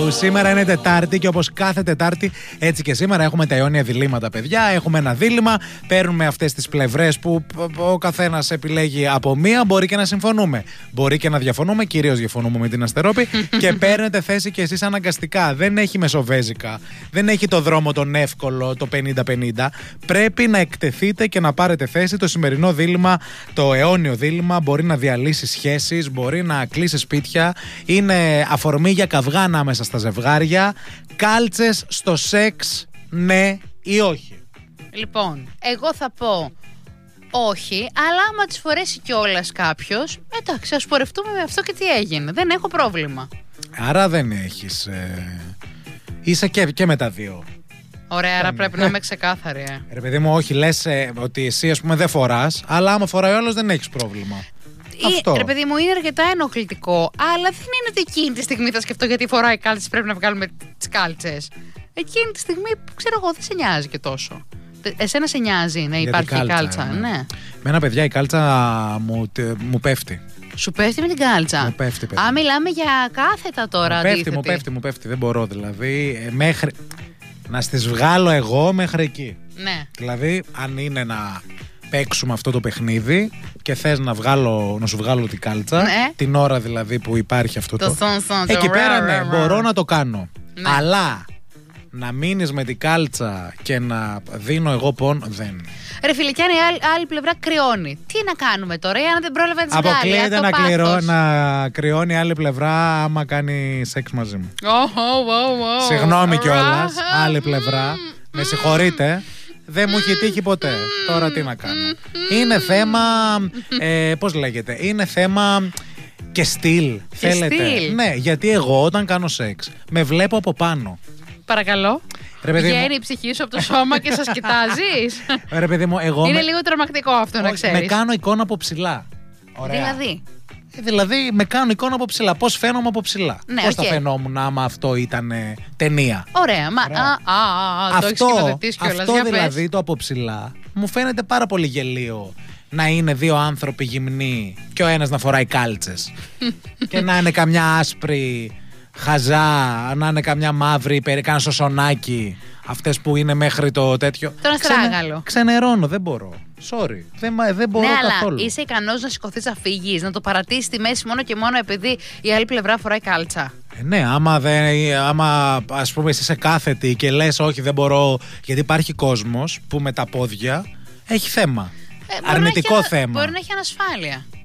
Σήμερα είναι Τετάρτη και όπως κάθε Τετάρτη, έτσι και σήμερα έχουμε τα αιώνια διλήμματα, παιδιά. Έχουμε ένα δίλημμα, παίρνουμε αυτές τις πλευρές που ο καθένας επιλέγει από μία. Μπορεί και να συμφωνούμε, μπορεί και να διαφωνούμε, κυρίως διαφωνούμε με την Αστερόπη. Και παίρνετε θέση κι εσείς αναγκαστικά. Δεν έχει μεσοβέζικα, δεν έχει το δρόμο τον εύκολο, το 50-50. Πρέπει να εκτεθείτε και να πάρετε θέση. Το σημερινό δίλημμα, το αιώνιο δίλημμα, μπορεί να διαλύσει σχέσεις, μπορεί να κλείσει σπίτια. Είναι αφορμή για καυγά ανάμεσα στα ζευγάρια. Κάλτσες στο σεξ, ναι ή όχι? Λοιπόν, εγώ θα πω όχι, αλλά άμα τις φορέσει κιόλας κάποιος, εντάξει, ας πορευτούμε με αυτό και τι έγινε. Δεν έχω πρόβλημα. Άρα δεν έχεις. Είσαι και με τα δύο. Ωραία, άρα πρέπει να είμαι ξεκάθαρη. Ρε παιδί μου, όχι, λες ότι εσύ ας πούμε δεν φοράς, αλλά άμα φοράει ο άλλος δεν έχεις πρόβλημα. Αυτό. Ρε παιδί μου, είναι αρκετά ενοχλητικό, αλλά δεν είναι ότι εκείνη τη στιγμή θα σκεφτώ γιατί φοράει κάλτσες, πρέπει να βγάλουμε τις κάλτσες. Εκείνη τη στιγμή, ξέρω εγώ, δεν σε νοιάζει και τόσο. Εσένα σε νοιάζει να υπάρχει η κάλτσα, ναι. Με ένα παιδιά η κάλτσα μου πέφτει. Σου πέφτει με την κάλτσα? Μου πέφτει, παιδί. Α, μιλάμε για κάθετα τώρα. Μου πέφτει. Δεν μπορώ δηλαδή. Μέχρι να στις βγάλω εγώ μέχρι εκεί. Ναι. Δηλαδή, αν είναι να παίξουμε αυτό το παιχνίδι και θες να σου βγάλω την κάλτσα, ναι, την ώρα δηλαδή που υπάρχει αυτό το εκεί πέρα, ναι, μπορώ να το κάνω. Ναι. Αλλά να μείνεις με την κάλτσα και να δίνω εγώ πόνο, δεν. Ρε φίλε, κι αν η άλλη πλευρά κρυώνει, τι να κάνουμε τώρα, ή αν δεν πρόλαβε να τις βγάλει? Αποκλείεται να κρυώνει η άλλη πλευρά άμα κάνει σεξ μαζί μου. Συγγνώμη κιόλας, άλλη πλευρά. Με συγχωρείτε. Δεν μου έχει τύχει ποτέ. Τώρα τι να κάνω. Είναι θέμα, πώς λέγεται, είναι θέμα και στυλ. Θέλετε. Ναι, γιατί εγώ όταν κάνω σεξ με βλέπω από πάνω. Παρακαλώ. Βγαίνει η ψυχή σου από το σώμα και σας κοιτάζεις. Ρε παιδί μου, είναι λίγο τρομακτικό αυτό, να ξέρεις. Με κάνω εικόνα από ψηλά. Ωραία. Δηλαδή με κάνω εικόνα από ψηλά. Πώς φαίνομαι από ψηλά. Ναι, πώς θα φαινόμουν άμα αυτό ήταν ταινία. Ωραία. Το έχεις σκηνοθετήσει κιόλας. Αυτό δηλαδή το από ψηλά μου φαίνεται πάρα πολύ γελίο. Να είναι δύο άνθρωποι γυμνοί και ο ένας να φοράει κάλτσες. Και να είναι καμιά άσπρη χαζά, να είναι καμιά μαύρη, κάνα σωσονάκι. Αυτές που είναι μέχρι το τέτοιο. Τον αστράγαλο. Ξενερώνω, δεν μπορώ. Sorry. Δεν μπορώ καθόλου. Αλλά είσαι ικανός να σηκωθείς να φύγεις, να το παρατήσεις στη μέση μόνο και μόνο επειδή η άλλη πλευρά φοράει κάλτσα? Ναι, άμα ας πούμε εσύ είσαι κάθετη και λες όχι δεν μπορώ, γιατί υπάρχει κόσμος που με τα πόδια έχει θέμα. Αρνητικό θέμα. Μπορεί να έχει ανασφάλεια.